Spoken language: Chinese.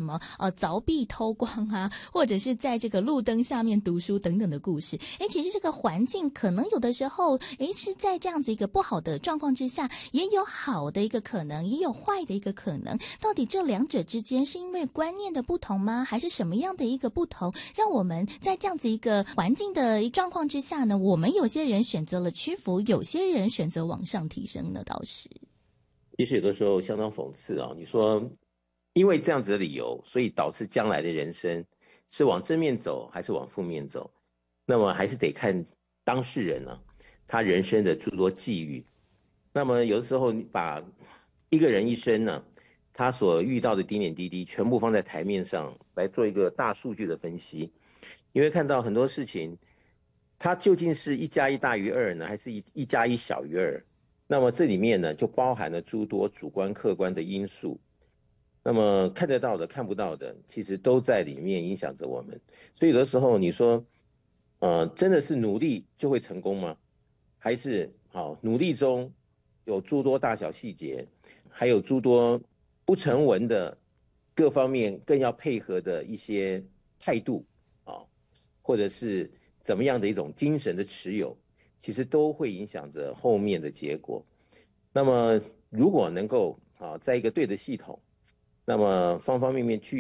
么凿壁偷光啊，或者是在这个路灯下面读书等等的故事。其实这个环境可能有的时候是在这样子一个不好的状况之下，也有好的一个可能，也有坏的一个可能。到底这两者之间是因为观念的不同吗？还是什么样的一个不同，让我们在这样子一个环境的状况之下呢，我们有些人选择了屈服，有些人选择往上提升呢？倒是其实有的时候相当讽刺啊，你说因为这样子的理由，所以导致将来的人生是往正面走还是往负面走，那么还是得看当事人啊，他人生的诸多际遇。那么有的时候你把一个人一生呢，他所遇到的点点滴滴全部放在台面上来做一个大数据的分析，你会看到很多事情，它究竟是一加一大于二呢，还是一加一小于二？那么这里面呢，就包含了诸多主观客观的因素。那么看得到的、看不到的，其实都在里面影响着我们。所以有的时候你说，真的是努力就会成功吗？还是努力中有诸多大小细节，还有诸多不成文的各方面更要配合的一些态度或者是怎么样的一种精神的持有，其实都会影响着后面的结果。那么如果能够在一个对的系统，那么方方面面具